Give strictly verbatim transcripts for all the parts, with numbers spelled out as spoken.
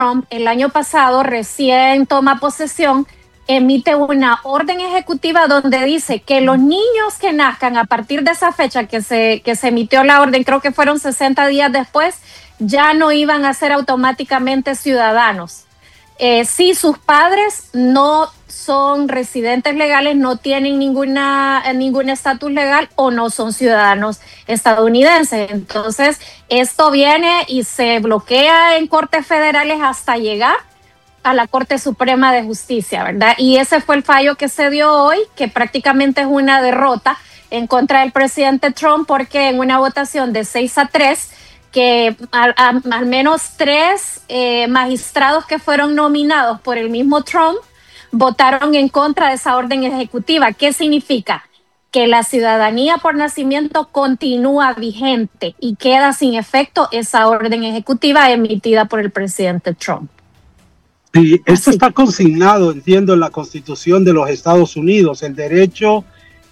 Trump el año pasado, recién toma posesión, emite una orden ejecutiva donde dice que los niños que nazcan a partir de esa fecha que se, que se emitió la orden, creo que fueron sesenta días después, ya no iban a ser automáticamente ciudadanos. Eh, si sus padres no son residentes legales, no tienen ninguna ningún estatus legal o no son ciudadanos estadounidenses. Entonces, esto viene y se bloquea en cortes federales hasta llegar a la Corte Suprema de Justicia, ¿verdad? Y ese fue el fallo que se dio hoy, que prácticamente es una derrota en contra del presidente Trump, porque en una votación de seis a tres, que al, a, al menos tres eh, magistrados que fueron nominados por el mismo Trump votaron en contra de esa orden ejecutiva. ¿Qué significa? Que la ciudadanía por nacimiento continúa vigente y queda sin efecto esa orden ejecutiva emitida por el presidente Trump. Sí, esto está consignado, entiendo, en la Constitución de los Estados Unidos, el derecho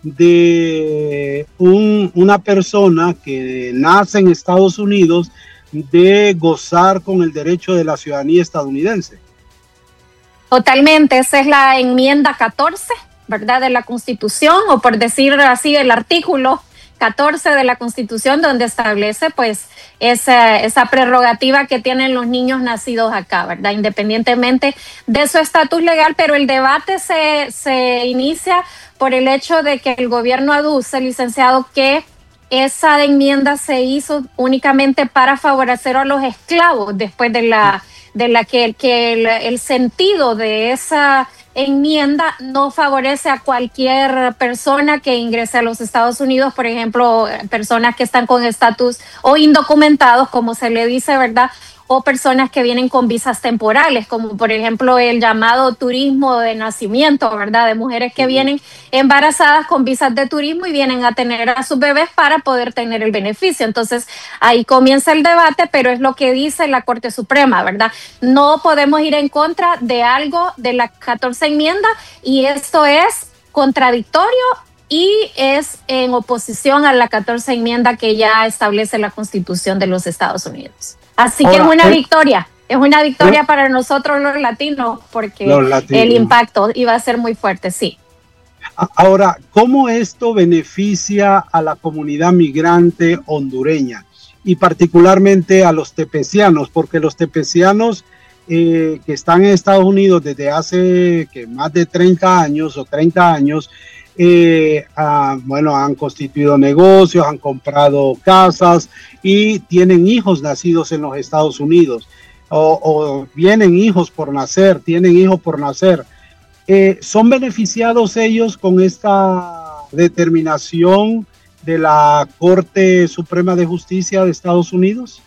de un, una persona que nace en Estados Unidos de gozar con el derecho de la ciudadanía estadounidense. Totalmente, esa es la enmienda catorce, ¿verdad?, de la Constitución, o por decirlo así, el artículo catorce de la Constitución, donde establece pues esa, esa prerrogativa que tienen los niños nacidos acá, ¿verdad?, independientemente de su estatus legal. Pero el debate se, se inicia por el hecho de que el gobierno aduce, licenciado, que esa enmienda se hizo únicamente para favorecer a los esclavos, después de la, de la que, que el, el sentido de esa enmienda no favorece a cualquier persona que ingrese a los Estados Unidos, por ejemplo, personas que están con estatus o indocumentados, como se le dice, ¿verdad?, o personas que vienen con visas temporales, como por ejemplo el llamado turismo de nacimiento, ¿verdad?, de mujeres que vienen embarazadas con visas de turismo y vienen a tener a sus bebés para poder tener el beneficio. Entonces, ahí comienza el debate, pero es lo que dice la Corte Suprema, ¿verdad? No podemos ir en contra de algo de la catorce enmienda, y esto es contradictorio y es en oposición a la catorce enmienda que ya establece la Constitución de los Estados Unidos. Así Ahora, que es una eh, victoria, es una victoria eh, para nosotros los latinos, porque los latinos. El impacto iba a ser muy fuerte, sí. Ahora, ¿cómo esto beneficia a la comunidad migrante hondureña y particularmente a los tepecianos? Porque los tepecianos eh, que están en Estados Unidos desde hace que más de treinta años o treinta años, Eh, ah, bueno, han constituido negocios, han comprado casas y tienen hijos nacidos en los Estados Unidos, o, o vienen hijos por nacer, tienen hijos por nacer. Eh, ¿Son beneficiados ellos con esta determinación de la Corte Suprema de Justicia de Estados Unidos?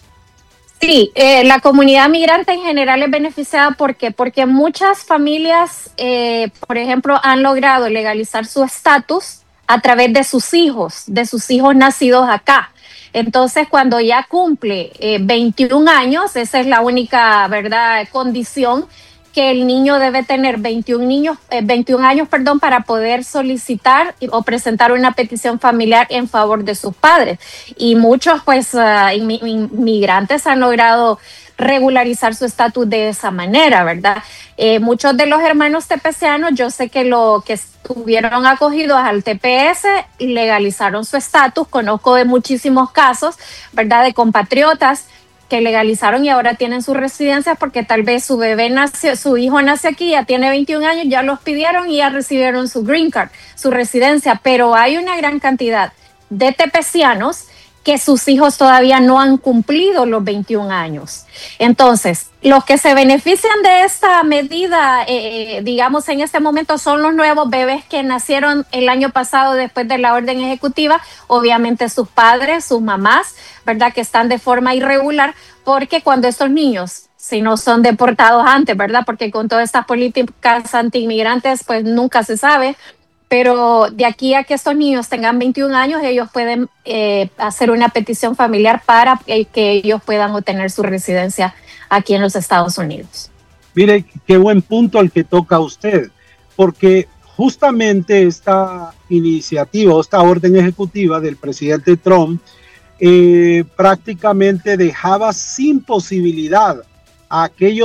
Sí, eh, la comunidad migrante en general es beneficiada. ¿Por qué? Porque muchas familias, eh, por ejemplo, han logrado legalizar su estatus a través de sus hijos, de sus hijos nacidos acá. Entonces, cuando ya cumple eh, veintiún años, esa es la única, ¿verdad?, condición, que el niño debe tener veintiún, niños, eh, veintiún años perdón, para poder solicitar o presentar una petición familiar en favor de sus padres. Y muchos pues uh, inmigrantes han logrado regularizar su estatus de esa manera, ¿verdad? Eh, muchos de los hermanos tepecianos, yo sé que lo que estuvieron acogidos al T P S legalizaron su estatus. Conozco de muchísimos casos, ¿verdad?, de compatriotas que legalizaron y ahora tienen sus residencias porque tal vez su bebé nació, su hijo nace aquí, ya tiene veintiún años, ya los pidieron y ya recibieron su green card, su residencia. Pero hay una gran cantidad de tepecianos que sus hijos todavía no han cumplido los veintiún años. Entonces, los que se benefician de esta medida, eh, digamos, en este momento son los nuevos bebés que nacieron el año pasado después de la orden ejecutiva, obviamente sus padres, sus mamás, ¿verdad?, que están de forma irregular, porque cuando estos niños, si no son deportados antes, ¿verdad?, porque con todas estas políticas anti-inmigrantes, pues nunca se sabe, pero de aquí a que estos niños tengan veintiún años, ellos pueden eh, hacer una petición familiar para que ellos puedan obtener su residencia aquí en los Estados Unidos. Mire, qué buen punto el que toca usted, porque justamente esta iniciativa, esta orden ejecutiva del presidente Trump, eh, prácticamente dejaba sin posibilidad a aquellos